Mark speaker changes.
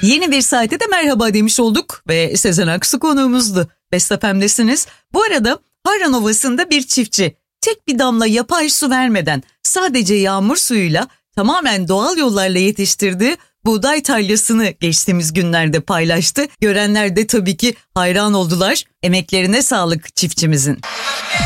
Speaker 1: Yeni bir saate de merhaba demiş olduk ve Sezen Aksu konuğumuzdu. Best FM'desiniz. Bu arada Hayran Ovası'nda bir çiftçi tek bir damla yapay su vermeden sadece yağmur suyuyla tamamen doğal yollarla yetiştirdiği buğday tarlasını geçtiğimiz günlerde paylaştı. Görenler de tabii ki hayran oldular. Emeklerine sağlık çiftçimizin.